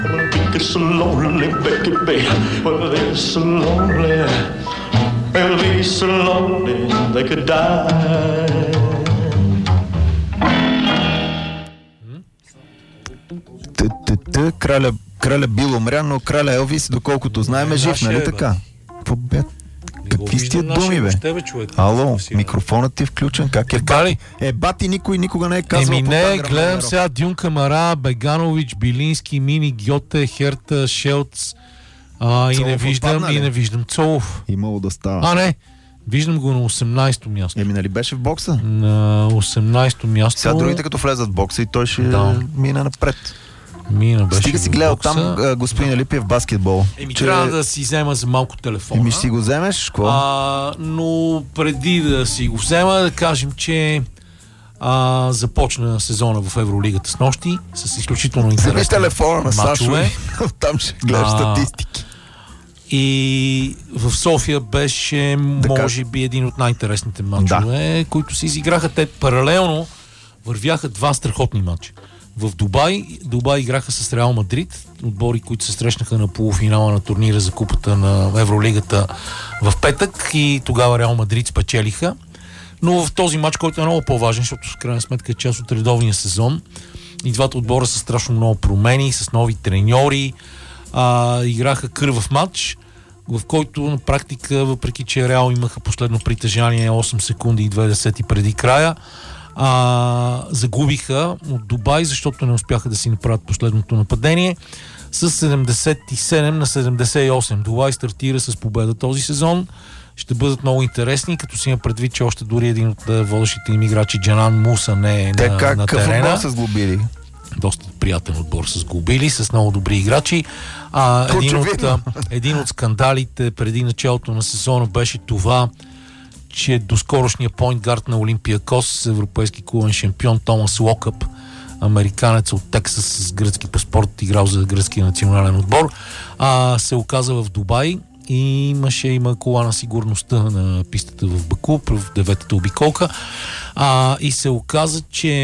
It's so lonely, Becky Bay. Well, it's so lonely. Well, it's so lonely they could die. Краля Бил умря, но краля Елвис, доколкото знаем, е жив, нали така? Какви с тия думи, бе? Ало, микрофонът ти е включен, как е? Бати, никой никога не е казвал. Не, гледам сега Дюн Камара, Беганович, Билински, Мини, Гьоте, Херта, Шелц и не виждам Цолов. Имало да става. Не, виждам го на 18-то място. Нали беше в бокса? На 18-то място. Сега другите като влезат в бокса и той ще мине напред. Стига си гледал там господин Алипиев баскетбол. Трябва да си взема за малко телефона. Ще си го вземеш? Какво? Но преди да си го взема, да кажем, че започна сезона в Евролигата с нощи, с изключително интересни мачове. Телефона на Сашо и там ще гледаш статистики. И в София беше, може би, един от най-интересните мачове, които се изиграха. Те паралелно вървяха два страхотни мача. В Дубай играха с Реал Мадрид, отбори, които се срещнаха на полуфинала на турнира за купата на Евролигата в петък и тогава Реал Мадрид спечелиха. Но в този матч, който е много по-важен, защото в крайна сметка е част от редовния сезон, и двата отбора са страшно много промени, с нови треньори, играха кървав матч, в който на практика, въпреки че Реал имаха последно притежание 8 секунди и 20 преди края, загубиха от Дубай, защото не успяха да си направят последното нападение с 77 на 78. Дубай стартира с победа този сезон. Ще бъдат много интересни, като си има предвид, че още дори един от водещите им играчи, Джанан Муса, не е на терена. Те с глобили? Доста приятен отбор с глобили, с много добри играчи. Един от скандалите преди началото на сезона беше това, че доскорошния поинтгард на Олимпиакос, европейски клубен шампион Томас Локъп, американец от Тексас с гръцки паспорт, играл за гръцкия национален отбор, се оказа в Дубай и има кола на сигурността на пистата в Баку, в 9-та обиколка, и се оказа, че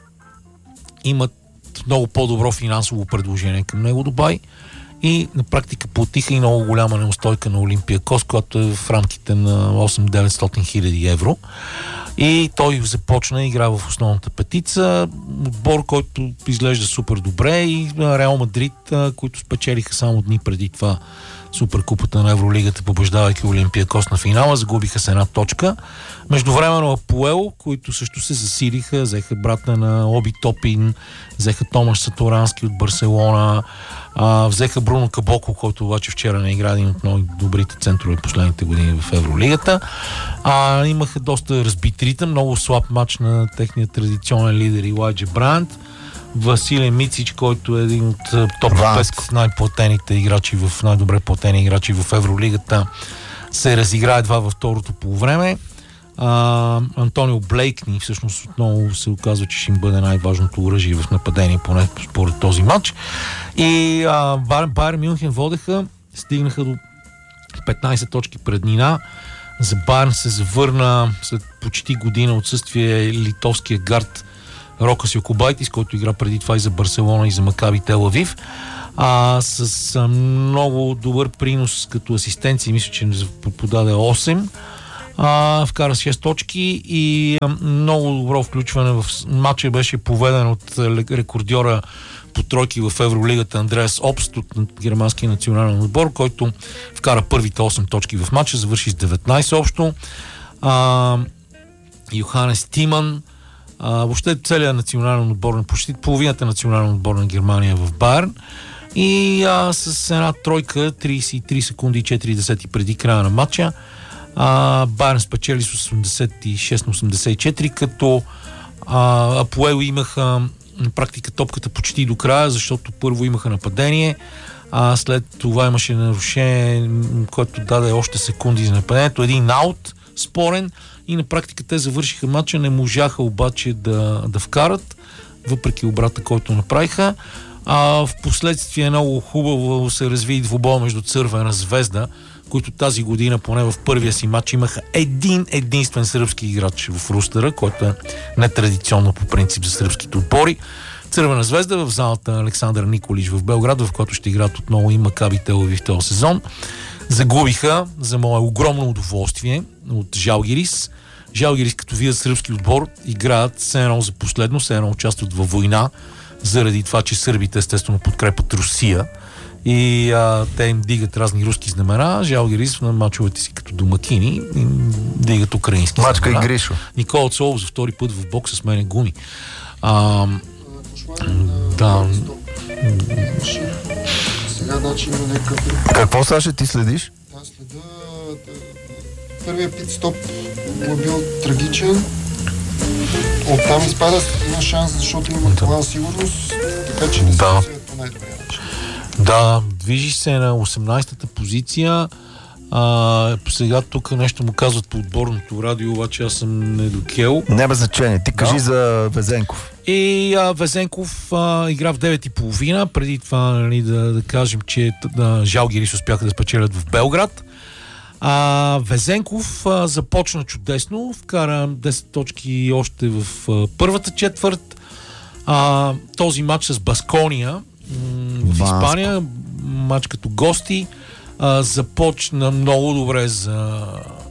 имат много по-добро финансово предложение към него Дубай и на практика платиха и много голяма неустойка на Олимпиакос, която е в рамките на 8-900 хиляди евро. И той започна игра в основната петица. Отбор, който изглежда супер добре, и Реал Мадрид, които спечелиха само дни преди това Суперкупата на Евролигата, побеждавайки Олимпиакос на финала, загубиха с една точка. Междувременно Апоел, които също се засилиха, взеха брата на Оби Топин, взеха Томаш Саторански от Барселона, взеха Бруно Кабоко, който обаче вчера не игра, един от най-добрите центрове последните години в Евролигата. Имаха доста разбит ритъм, много слаб матч на техния традиционен лидер Илайджа Бранд. Василий Мицич, който е един от топ 5 най-платените играчи, най-добре платени играчи в Евролигата, се разигра едва във второто полувреме. Антонио Блейкни всъщност отново се оказва, че ще им бъде най-важното оръжие в нападение, поне според този матч. И Байер Мюнхен водеха, стигнаха до 15 точки преднина. За Байерн се завърна след почти година отсъствие литовския гард Рокас Йокубайтис, който игра преди това и за Барселона и за Макаби Тел Авив. С много добър принос като асистенция, мисля, че подаде 8. Вкара 6 точки и много добро включване в матча. Беше поведен от рекордьора по тройки в Евролигата Андреас Обст от германския национален отбор, който вкара първите 8 точки в матча, завърши с 19 общо. Йоханес Тиман, въобще целият национален отбор, почти половината национален отбор на Германия в Байерн, и с една тройка 33 секунди и 4 десети преди края на матча Байерн спечели с 86 на 84, като Апоел имаха на практика топката почти до края, защото първо имаха нападение, след това имаше нарушение, което даде още секунди за нападението, един аут спорен, и на практика те завършиха матча, не можаха обаче да вкарат, въпреки обрата, който направиха. В последствие много хубаво се разви двубой между Цървена Звезда, които тази година, поне в първия си матч, имаха единствен сръбски играч в рустера, който е нетрадиционно по принцип за сръбските отбори. Цървена звезда в залата Александър Николич в Белград, в който ще играят отново и Макаби Тел-Авив в този сезон. Загубиха, за мое огромно удоволствие, от Жалгирис. Жалгирис, като вие сръбски отбор, играят все едно за последно, все едно участват във война, заради това, че сърбите естествено подкрепят Русия и те им дигат разни руски знамена. Жалгирис на мачовете си като домакини им дигат украински знамена. Мачка и Гришо. Никола Цолов за втори път в бокса с мене гуми. Да. Сега значи има някакъв... Какво, Саша, ти следиш? Да, следа... Първият пит-стоп му бил трагичен. Оттам изпада има шанс, защото има това сигурност, така че не се по най-добрия начин. Да, движи се на 18-та позиция. Сега тук нещо му казват по отборното радио, обаче аз съм недокел. Няма значение. Ти кажи за Везенков. И Везенков игра в 9:30. Преди това, нали, да кажем, че Жалгирис успяха да спечелят в Белград. Везенков започна чудесно, вкара 10 точки още в първата четвърт. Този матч с Баскония в Испания, матч като гости, започна много добре за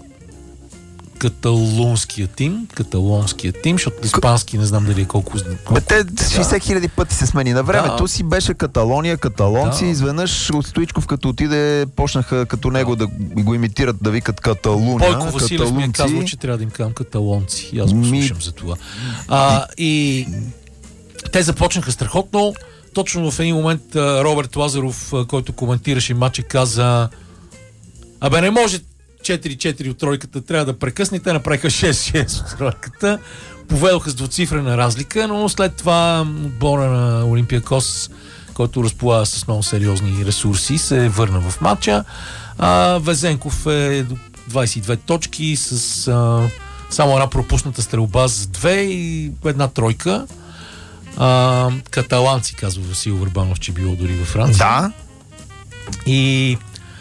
каталонския тим, защото испански не знам дали е колко... Те 60 хиляди пъти се смени. На времето си беше Каталония, каталонци, изведнъж от Стоичков като отиде, почнаха като него да го имитират, да викат Каталуния. Бойко Василев ми е казал, че трябва да им казвам каталонци. И аз го слушам за това. И те започнаха страхотно. Точно в един момент Роберт Лазаров, който коментираше матча, каза: абе, не може 4-4 от тройката, трябва да прекъсне. Те направиха 6-6 от тройката. Поведоха с двуцифрена разлика, но след това отбора на Олимпиакос, който разполага с много сериозни ресурси, се върна в матча. Везенков е 22 точки с само една пропусната стрелба за 2 и една тройка. Каталанци, казва Васил Върбанов, че било дори във Франция. Да. И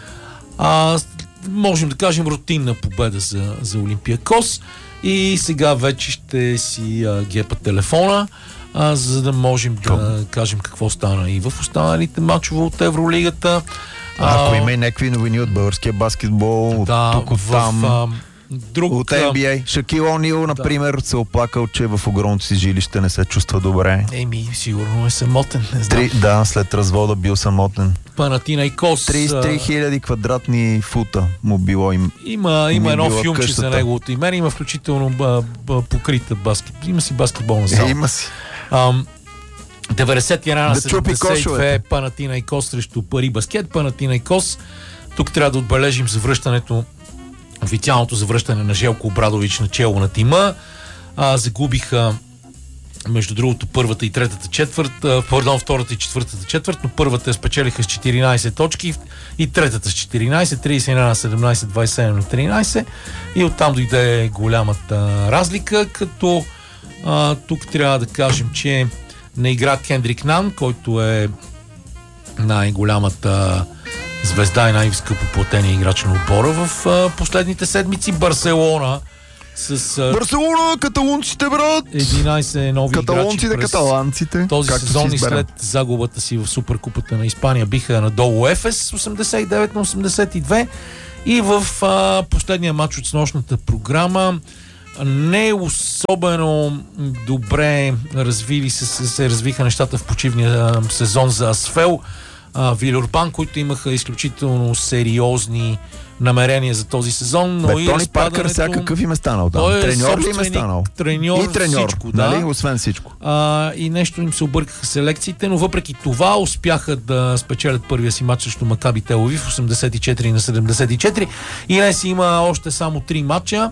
можем да кажем рутинна победа за Олимпиакос. И сега вече ще си гепа телефона, за да можем да кажем какво стана и в останалите мачове от Евролигата. Ако има и някакви новини от българския баскетбол, тук от там... От NBA. Шакил О'Нил, например, се оплакал, че в огромното си жилище не се чувства добре. Сигурно е самотен. Не знам. Да, след развода бил самотен. Панатинайкос. 33 000 квадратни фута му било им. Има едно филмче за неговото име. Има включително покрита баскет. Има си баскетболна зала. Има си. 91 на 72 Панатинайкос срещу Пари Баскет. Панатинайкос. Тук трябва да отбележим завръщането, официалното завръщане на Желко Обрадович начело на тима. Загубиха, между другото, първата и третата четвърт, втората и четвъртата четвърт, но първата спечелиха с 14 точки и третата с 14, 31 на 17, 27 на 13 и оттам дойде голямата разлика, като тук трябва да кажем, че не игра Кендрик Нан, който е най-голямата звезда и най-скъпо платения играч на отбора в последните седмици. Барселона с... Барселона, каталунците, брат! 11 нови каталонците, играчи през каталанците, този сезон и след загубата си в Суперкупата на Испания биха надолу Ефес 89 на 82 и в последния матч от снощната програма не особено добре се развиха нещата в почивния сезон за Асфел. Вилюрбан, които имаха изключително сериозни намерения за този сезон, но и Тони Паркър всякакъв им е станал. Треньор ли им е станал? Треньор, всичко, нали? Освен всичко. И нещо им се объркаха селекциите, но въпреки това успяха да спечелят първия си матч срещу Макаби Тел-Авив 84 на 74 и днес има още само 3 матча.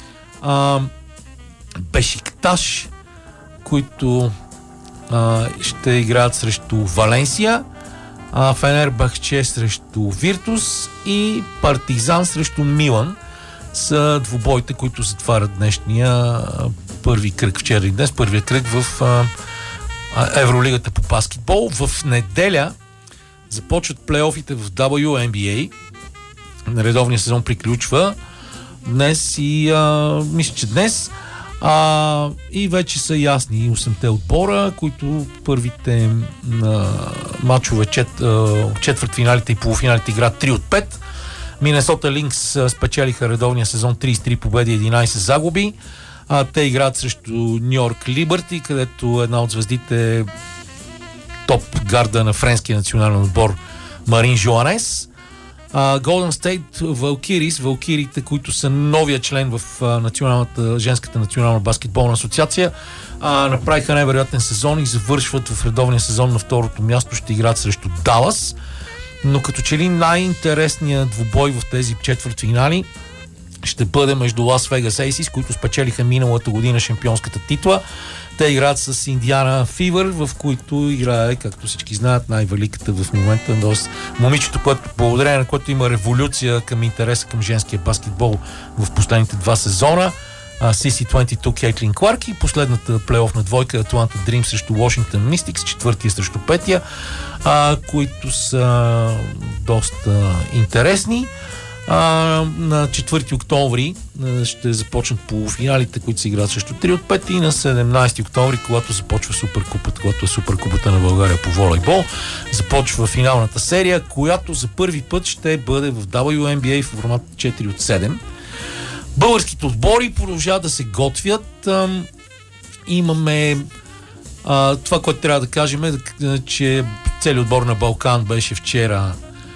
Бешикташ, които ще играят срещу Валенсия, Фенербахче срещу Виртус и Партизан срещу Милан са двубоите, които затварят днешния първи кръг. Вчера и днес първия кръг в Евролигата по баскетбол. В неделя започват плейофите в WNBA. Редовният сезон приключва днес и мисля, че днес И вече са ясни 8-те отбора, които първите матчове, четвъртфиналите и полуфиналите играят 3 от 5. Минесота Линкс спечелиха редовния сезон 33 победи и 11 загуби. Те играят срещу Нью-Йорк Либърти, където една от звездите топ гарда на френския национален отбор Марин Жоанес. Golden State Валкирис, Валкирите, които са новия член в женската национална баскетболна асоциация, направиха невероятен сезон и завършват в редовния сезон на второто място, ще играят срещу Далас. Но като че ли най-интересният двубой в тези четвъртфинали ще бъде между Лас Вегас Ейсис, които спечелиха миналата година шампионската титла. Те играят с Индиана Фивър, в които играе, както всички знаят, най-великата в момента, т.е. момичето, което благодарение на което има революция към интереса към женския баскетбол в последните 2 сезона. CC22 Кейтлин Кларк и последната плейофна двойка Атланта Дрим срещу Washington Mystics, четвъртия срещу петия, които са доста интересни. На 4 октомври ще започнат полуфиналите, които се играят срещу 3 от 5 и на 17 октомври, когато започва Суперкупата, когато е Суперкупата на България по волейбол, започва финалната серия, която за първи път ще бъде в WNBA в формат 4 от 7. Българските отбори продължават да се готвят. Имаме това, което трябва да кажем е, че целият отбор на Балкан беше вчера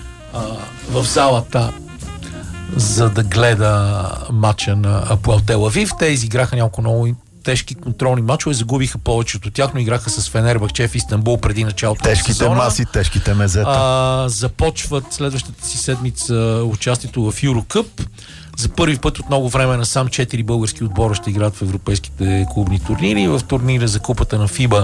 в залата, за да гледа матча на Апоел Тел Авив. Те изиграха няколко много тежки контролни матчове, загубиха повечето от тях, но играха с Фенербахче в Истанбул преди началото на сезона. Тежките маси, тежките мезета. Започват следващата си седмица участието в Юрокъп. За първи път от много време насам 4 български отбора ще играят в европейските клубни турнири. В турнира за купата на ФИБА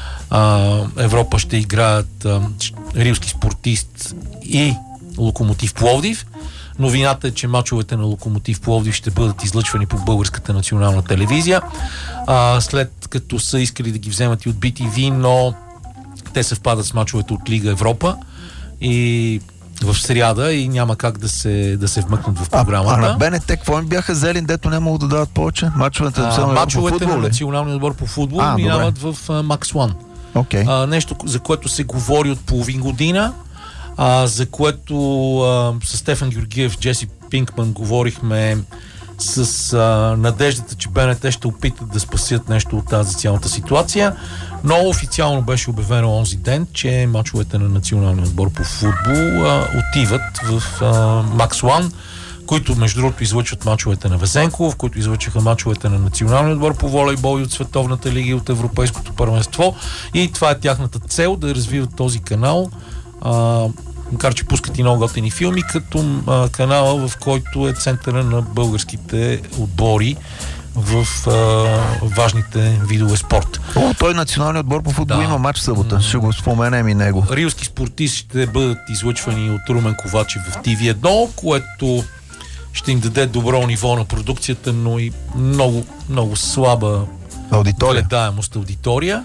Европа ще играят Рилски Спортист и Локомотив Пловдив. Новината е, че мачовете на Локомотив Пловдив ще бъдат излъчвани по българската национална телевизия. След като са искали да ги вземат и от BTV, но те съвпадат с мачовете от Лига Европа и в сряда и няма как да се вмъкнат в програмата. На БНТ какво им бяха взели, дето не могат да дават повече? Мачовете на националния отбор по футбол минават в Max One. Okay. Нещо, за което се говори от половин година, за което с Стефан Георгиев, Джеси Пинкман говорихме с надеждата, че БНТ ще опитат да спасят нещо от тази цялата ситуация, но официално беше обявено онзи ден, че мачовете на националния отбор по футбол отиват в Max One, които между другото излъчват мачовете на Везенков, които излъчваха мачовете на националния отбор по волейбол и от Световната лига и от Европейското първенство, и това е тяхната цел, да развиват този канал, макар че пускат и много готини филми, като канала, в който е центъра на българските отбори в важните видове спорт. Той националният отбор по футбол има матч в събота. Ще го споменем и него. Рилски Спортист ще бъдат излъчвани от Румен Ковачев в TV1, което ще им даде добро ниво на продукцията, но и много, много слаба гледаемост аудитория.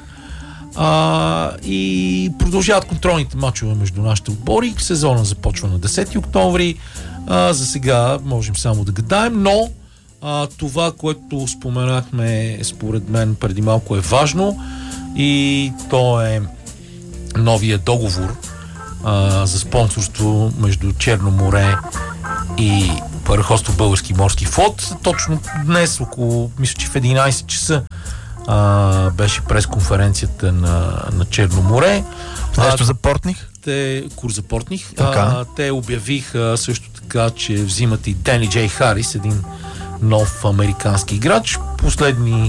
И продължават контролните матчове между нашите отбори. Сезона започва на 10 октомври. За сега можем само да гадаем, но това, което споменахме, според мен преди малко е важно, и то е новия договор за спонсорство между Черно море и Параходство Български морски флот. Точно днес, около, мисля, че в 11 часа беше пресконференцията на Черно море. Нещо за Портних? Курс за Портних. Те обявиха също така, че взимат и Дени Джей Харис, един нов американски играч. Последни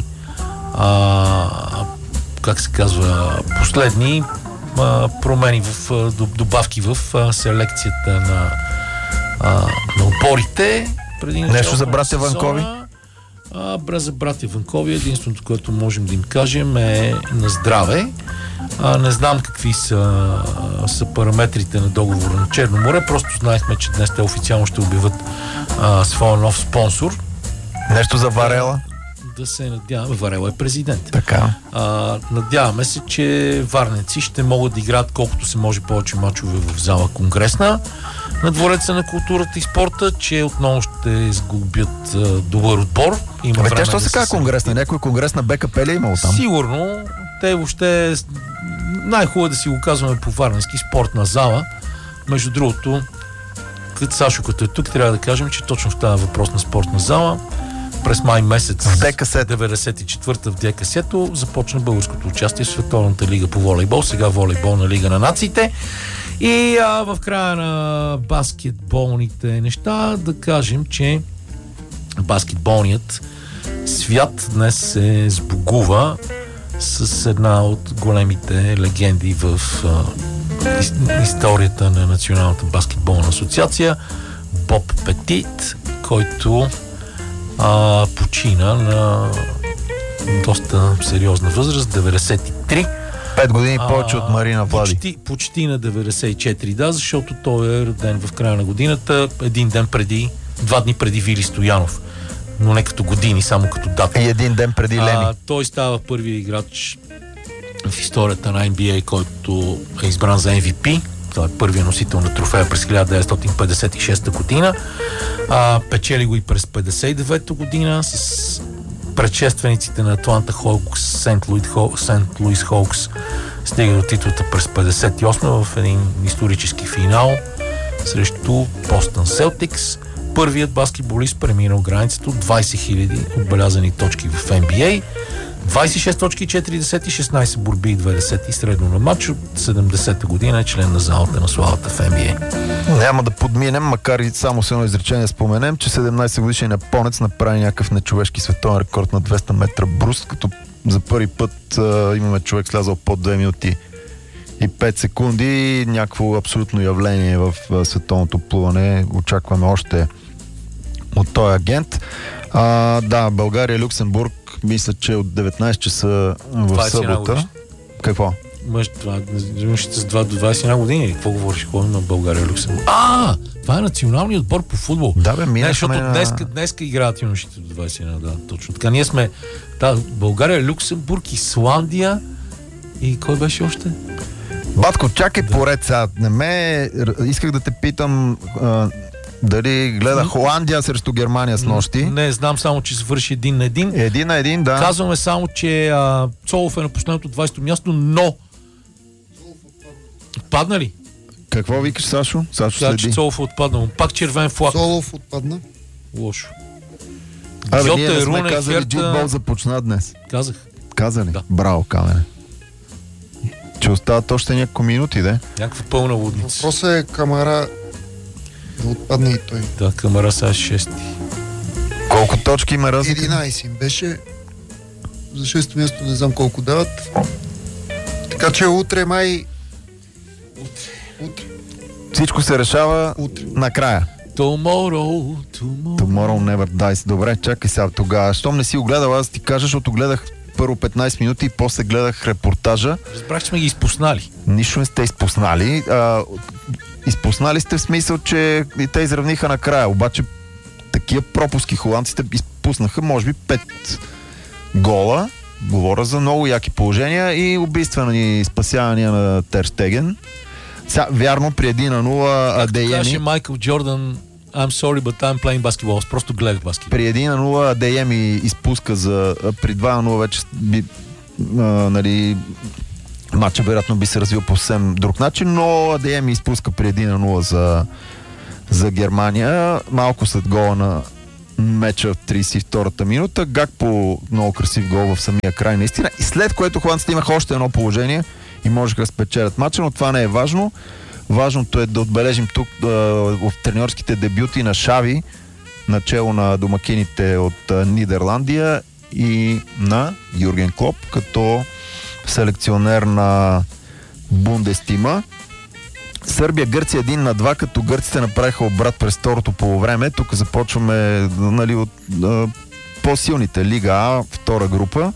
промени в добавки в селекцията на отборите. Нещо за братя Ванкови? За братя Ванкови единственото, което можем да им кажем, е на здраве. Не знам какви са параметрите на договора на Черно море, просто знаехме, че днес те официално ще обявят своя нов спонсор. Нещо за Варела? Да се надяваме. Варела е президент. Така. Надяваме се, че варненци ще могат да играят колкото се може повече мачове в зала Конгресна. на Двореца на културата и спорта, че отново ще сгубят добър отбор. Тя що се казва конгрес? На някой конгрес на БКП ли е имало там? Сигурно. Те въобще най-хубаво е да си го казваме по варненски спортна зала. Между другото, Сашо, като е тук, трябва да кажем, че точно в тази въпрос на спортна зала през май месец 94-та в ДКС-то започна българското участие в Световната лига по волейбол, сега волейболна лига на нациите. И в края на баскетболните неща да кажем, че баскетболният свят днес се сбогува с една от големите легенди в историята на Националната баскетболна асоциация, Боб Петит, който почина на доста сериозна възраст, 93. 5 години повече от Марина Влади. Почти на 94, да, защото той е роден в края на годината, два дни преди Вили Стоянов. Но не като години, само като дата. И един ден преди Лени. Той става първият играч в историята на NBA, който е избран за MVP. Той е първият носител на трофея през 1956 година. Печели го и през 59 година с предшествениците на Атланта Хоукс, Сент Луис Хоукс. Стига до титлата през 58 в един исторически финал срещу Бостън Селтикс. Първият баскетболист преминал границата от 20 000 отбелязани точки в NBA. 26 точки, 4 десети, 16 борби и 2 десети средно на матч. От 70-та година е член на залата на славата в NBA. Няма да подминем, макар и само с едно изречение споменем, че 17 годишен японец направи някакъв нечовешки световен рекорд на 200 метра бруст, като за първи път имаме човек слязал под 2 минути и 5 секунди. Някакво абсолютно явление в световното плуване. Очакваме още от този агент. Да, България, Люксембург, мисля, че от 19 часа в събота. Какво? Мъж, с 2 до 21 години. Какво говориш? Ходим на България, Люксембург. Това е националният отбор по футбол. Да, бе, защото днеска играят юношите до 21, да, точно така. Ние сме България, Люксембург, Исландия и кой беше още? Батко, чакай поред сега. Исках да те питам дали гледа Холандия срещу Германия с нощи. Не, знам само, че свърши 1-1. 1-1, да. Казваме само, че Цолов е на последното 20-то място, но отпадна ли? Какво викаш, Сашо? Сашо следи. Че Цолов е отпаднал. Пак червен флаг. Цолов отпадна. Лошо. Ние не сме казали, джутбол започна днес. Каза ли? Да. Браво, Камене. Че остават още няколко минути, да? Някаква пълна лудница. Въпросът е Камара да отпадне и той. Да, Камара са 6. Колко точки има разлика? 11 беше. За 6-то място не знам колко дават. Така че утре май... Утре. Всичко се решава накрая. Tomorrow never dies. Добре, чакай сега тогава. Щом не си го гледал, аз ти кажа, защото гледах първо 15 минути и после гледах репортажа. Разбрах, че сме ги изпуснали. Нищо не сте изпуснали. Изпуснали сте в смисъл, че и те изравниха накрая. Обаче такива пропуски холандците изпуснаха, може би 5 гола. Говоря за много яки положения и убийствени спасявания на Тер Стеген. Вярно, при 1-0 Адееми... Както каже Майкъл Джордан, I'm sorry, but I'm playing basketball. Аз просто гледах баскетбол. При 1-0 Адееми изпуска при 2-0 вече матча вероятно би се развил по съвсем друг начин, но Адееми изпуска при 1-0 за Германия. Малко след гола на меча в 32-та минута. Гакпо много красив гол в самия край наистина. И след което холандците имаха още едно положение и можеха да спечелят матча, но това не е важно. Важното е да отбележим тук в треньорските дебюти на Шави, начело на домакините от Нидерландия, и на Юрген Клоп като селекционер на Бундестима. Сърбия-Гърция 1-2, като гърците направиха обрат през второто полувреме. Тук започваме от по-силните. Лига А, втора група.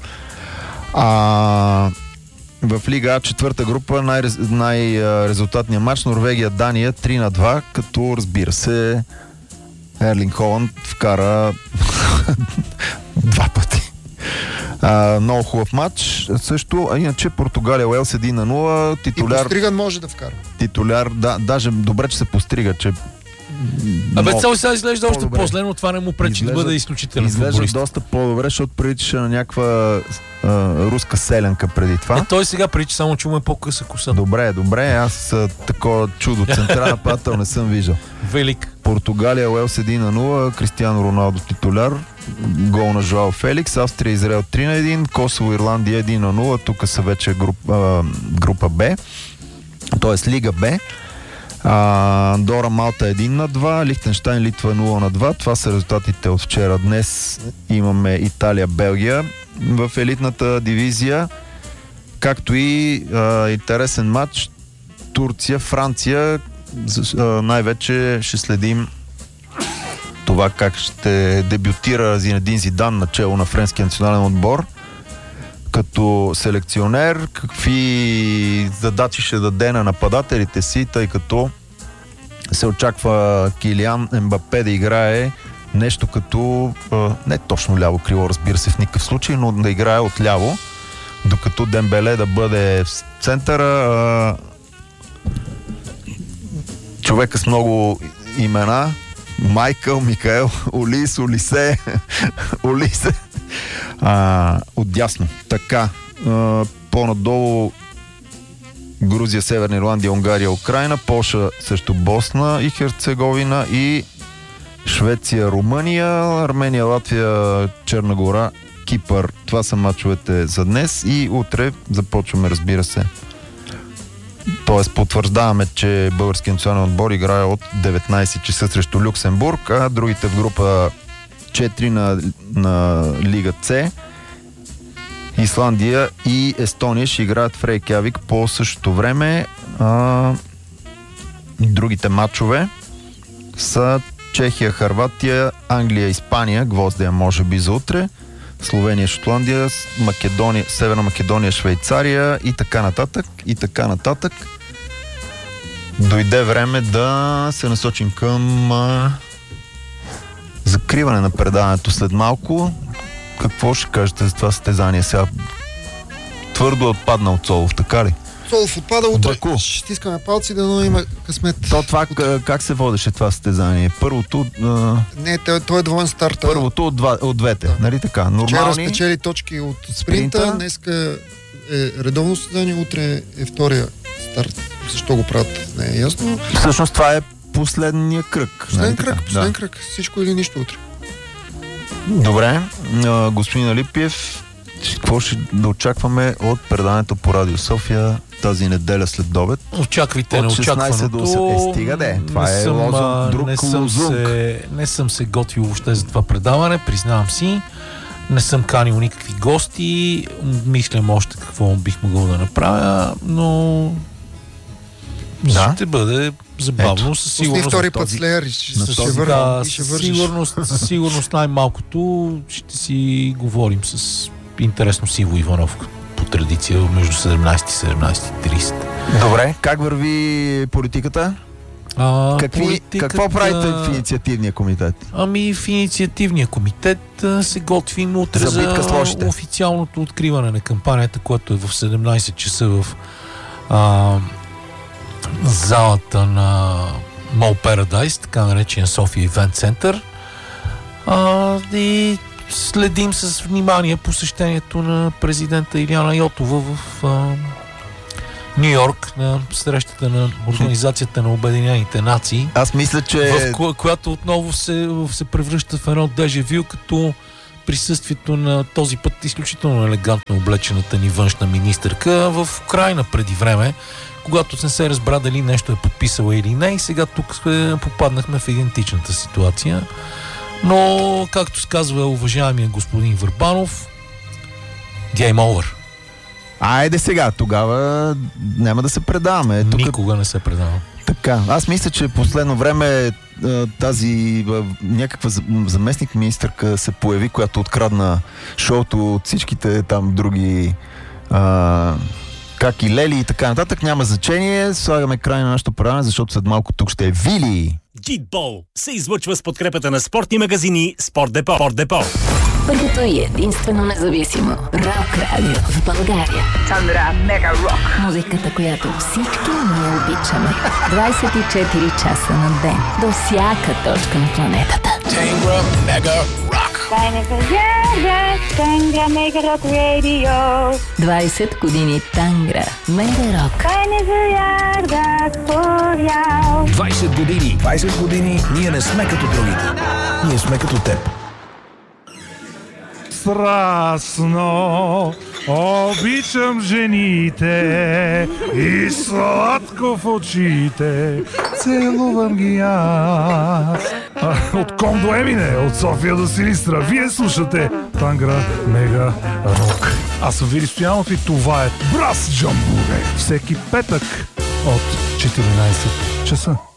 В Лига А, четвърта група, най-резултатният матч Норвегия-Дания 3-2, като разбира се Ерлинг Холанд вкара 2 пъти. Много хубав матч. Също, иначе Португалия Уелс 1-0. Титуляр... И Постриган може да вкара. Титуляр, да, даже добре, че се пострига, че цял сега изглежда още по-зле, но това не му пречи да бъде изключителен футболист. Изглежда доста по-добре, защото приличаше на някаква руска селянка преди това. Той сега прилича, само че му е по-къса коса. Добре, аз такова чудо, централен нападател не съм виждал. Велик. Португалия Уелс 1-0, Кристиано Роналдо титуляр, гол на Жоао Феликс, Австрия Израел 3-1, Косово Ирландия 1-0, тук са вече група Б, т.е. Лига Б. Андора Малта 1-2, Лихтенщайн Литва 0-2. Това са резултатите от вчера. Днес имаме Италия, Белгия в елитната дивизия, както и интересен матч Турция, Франция. Най-вече ще следим това как ще дебютира Зинедин Зидан начело на френския национален отбор като селекционер, какви задачи ще даде на нападателите си, тъй като се очаква Килиан Ембапе да играе нещо като не точно ляво крило, разбира се, в никакъв случай, но да играе отляво, докато Дембеле да бъде в центъра. Човека с много имена, Майкъл, Микаел, Олис, Олисе, Олисе. Отдясно. Така, по-надолу Грузия, Северна Ирландия, Унгария, Украина, Полша също Босна и Херцеговина и Швеция, Румъния, Армения, Латвия, Черна гора, Кипър. Това са мачовете за днес и утре започваме, разбира се. Тоест потвърждаваме, че българският национален отбор играе от 19 часа срещу Люксембург, а другите в група 4 на Лига С, Исландия и Естония ще играят в Рейкявик по същото време. Другите матчове са Чехия, Хърватия, Англия, Испания, гвоздея може би за утре, Словения, Шотландия, Македония, Северна Македония, Швейцария и така нататък. Дойде време да се насочим към закриване на предаването след малко. Какво ще кажете за това състезание сега? Твърдо е отпаднал Цолов, така ли? Цолов отпада утре. Ще стискаме палци, да има късмет. Това как се водеше това състезание? Първото... Не, той е двоен старт. Първото от двете, да. Нали така? Нормални... Вчера спечели точки от спринта, днеска е редовно състезание, утре е втория старт. Защо го правят? Не е ясно. Всъщност това е последния кръг. Последен кръг. Всичко или нищо утре. Добре. Господин Алипиев, какво ще да очакваме от предаването по Радио София тази неделя след обед? Очаквайте неочакваното. Стига де. Това е друг лозунг. Не съм се готвил въобще за това предаване, признавам си. Не съм канил никакви гости. Мислям още какво бих могъл да направя, но ще бъде забавно. Със сигурност. Втори път Слеер със сигурност най-малкото ще си говорим с интересно Сиво Иванов по традиция между 17 и 17:30. Добре, как върви политиката? Какво правите в инициативния комитет? В инициативния комитет се готвим утре за официалното откриване на кампанията, което е в 17 часа в залата на Мол Paradise, така наречен София Ивент Център. И следим с внимание посещението на президента Илияна Йотова в Ню Йорк на срещата на Организацията на Обединените нации. Аз мисля, че... в която отново се превръща в едно дежавю, като присъствието на този път изключително елегантно облечената ни външна министърка в Украйна преди време, когато не се разбра дали нещо е подписала или не, и сега тук попаднахме в идентичната ситуация. Но, както сказва уважаемия господин Върбанов, game over. Айде сега, тогава няма да се предаваме. Никога не се предавам. Така, аз мисля, че последно време тази някаква заместник министърка се появи, която открадна шоуто от всичките там други как и Лели и така нататък. Няма значение. Слагаме край на нашото предаване, защото след малко тук ще е Вили. Гитбол се излъчва с подкрепата на спортни магазини Спорт Депо. Първото и единствено независимо рок радио в България. Тангра Мега Рок. Музиката, която всички ние обичаме. 24 часа на ден. До всяка точка на планетата. Тангра Мега Рок. Тангра Мега Рок Радио. 20 години Тангра Мега Рок. 20 години. 20 години ние не сме като другите. Ние сме като теб. Страстно обичам жените и сладко в очите целувам ги аз. От Ком до Емине, от София до Силистра, вие слушате Тангра Мега Рок. Аз съм Вили Стоянов и това е Брас Джамбуре. Всеки петък от 14 часа.